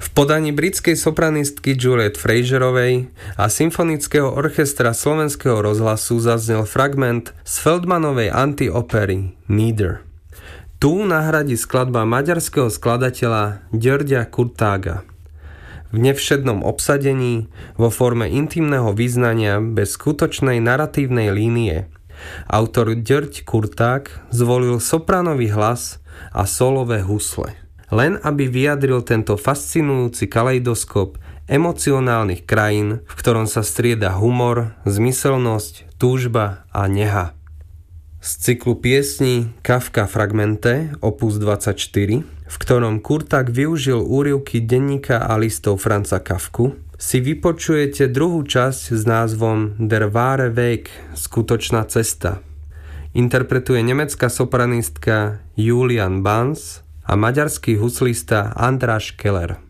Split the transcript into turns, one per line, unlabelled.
podaní britskej sopranistky Juliet Fraserovej a symfonického orchestra Slovenského rozhlasu zaznel fragment z Feldmanovej antiopery Neither. Tu nahradí skladba maďarského skladateľa Györgya Kurtága. V nevšednom obsadení, vo forme intimného vyznania bez skutočnej naratívnej línie. Autor György Kurtág zvolil sopranový hlas a solové husle. Len aby vyjadril tento fascinujúci kaleidoskop emocionálnych krajín, v ktorom sa strieda humor, zmyselnosť, túžba a neha. Z cyklu piesní Kafka Fragmente, opus 24, v ktorom Kurtág využil úryvky denníka a listov Franza Kafku, si vypočujete druhú časť s názvom Der wahre Weg, skutočná cesta. Interpretuje nemecká sopranistka Julian Bans a maďarský huslista András Keller.